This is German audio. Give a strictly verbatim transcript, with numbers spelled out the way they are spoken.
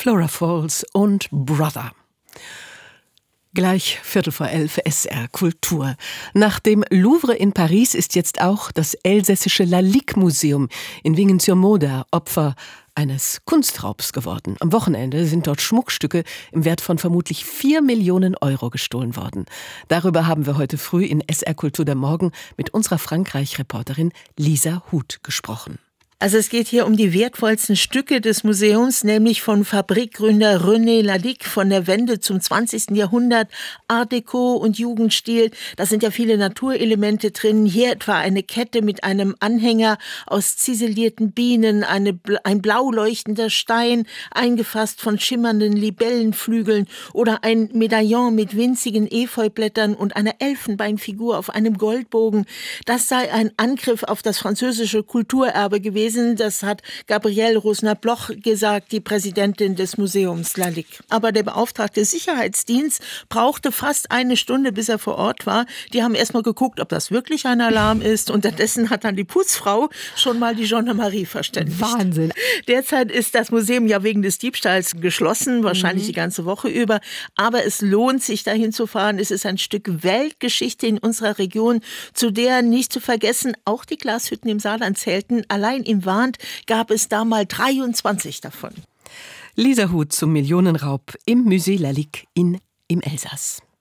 Flora Falls und Brother. Gleich Viertel vor elf, S R Kultur. Nach dem Louvre in Paris ist jetzt auch das elsässische Lalique-Museum in Wingen-sur-Moder Opfer eines Kunstraubs geworden. Am Wochenende sind dort Schmuckstücke im Wert von vermutlich vier Millionen Euro gestohlen worden. Darüber haben wir heute früh in S R Kultur der Morgen mit unserer Frankreich-Reporterin Lisa Huth gesprochen. Also es geht hier um die wertvollsten Stücke des Museums, nämlich von Fabrikgründer René Lalique von der Wende zum zwanzigsten Jahrhundert, Art Deco und Jugendstil. Da sind ja viele Naturelemente drin. Hier etwa eine Kette mit einem Anhänger aus ziselierten Bienen, eine, ein blau leuchtender Stein, eingefasst von schimmernden Libellenflügeln oder ein Medaillon mit winzigen Efeublättern und einer Elfenbeinfigur auf einem Goldbogen. Das sei ein Angriff auf das französische Kulturerbe gewesen. Das hat Gabrielle Rosner-Bloch gesagt, die Präsidentin des Museums Lalique. Aber der beauftragte Sicherheitsdienst brauchte fast eine Stunde, bis er vor Ort war. Die haben erst mal geguckt, ob das wirklich ein Alarm ist. Unterdessen hat dann die Putzfrau schon mal die Gendarmerie verständigt. Wahnsinn. Derzeit ist das Museum ja wegen des Diebstahls geschlossen, wahrscheinlich mhm. die ganze Woche über. Aber es lohnt sich, dahin zu fahren. Es ist ein Stück Weltgeschichte in unserer Region, zu der nicht zu vergessen auch die Glashütten im Saarland zählten. Allein im Warnt gab es da mal dreiundzwanzig davon. Lisa Huth zum Millionenraub im Musée Lalique in, im Elsass.